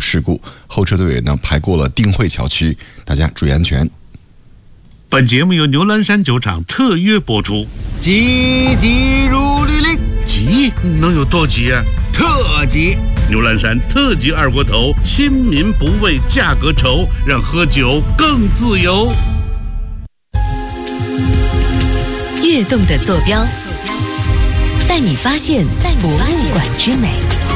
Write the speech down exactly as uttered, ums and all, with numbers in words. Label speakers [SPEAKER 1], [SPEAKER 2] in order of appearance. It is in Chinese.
[SPEAKER 1] 事故，后车队员呢排过了定慧桥区，大家注意安全。
[SPEAKER 2] 本节目由牛栏山酒厂特约播出。
[SPEAKER 3] 急急如律令，
[SPEAKER 2] 急能有多急啊？
[SPEAKER 3] 特急！
[SPEAKER 2] 牛栏山特级二锅头，亲民不畏价格愁，让喝酒更自由。
[SPEAKER 4] 跃动的坐标，带你发现博物馆之美。